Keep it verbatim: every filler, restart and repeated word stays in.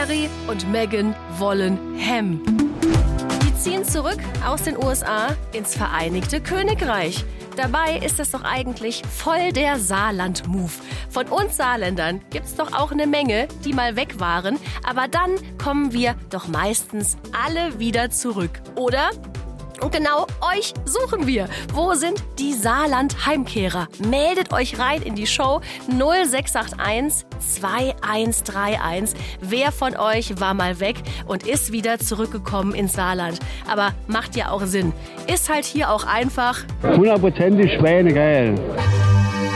Harry und Meghan wollen Ham. Die ziehen zurück aus den U S A ins Vereinigte Königreich. Dabei ist das doch eigentlich voll der Saarland-Move. Von uns Saarländern gibt's doch auch eine Menge, die mal weg waren. Aber dann kommen wir doch meistens alle wieder zurück, oder? Und genau euch suchen wir. Wo sind die Saarland-Heimkehrer? Meldet euch rein in die Show null sechs acht eins zwei eins drei eins. Wer von euch war mal weg und ist wieder zurückgekommen ins Saarland? Aber macht ja auch Sinn. Ist halt hier auch einfach hundertprozentig Schwäne geil.